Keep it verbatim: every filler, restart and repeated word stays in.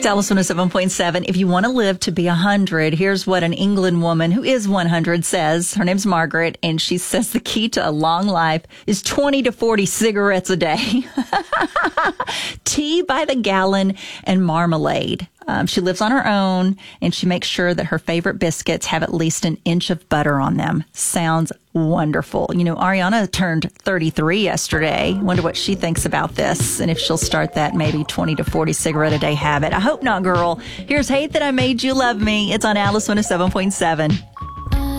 It's Alice one oh seven point seven. If you want to live to be one hundred, here's what an England woman who is one hundred says. Her name's Margaret, and she says the key to a long life is twenty to forty cigarettes a day, tea by the gallon, and marmalade. Um, she lives on her own, and she makes sure that her favorite biscuits have at least an inch of butter on them. Sounds wonderful. You know, Ariana turned thirty-three yesterday. Wonder what she thinks about this, and if she'll start that maybe twenty to forty cigarette a day habit. I hope not, girl. Here's Hate That I Made You Love Me. It's on Alice one oh seven point seven.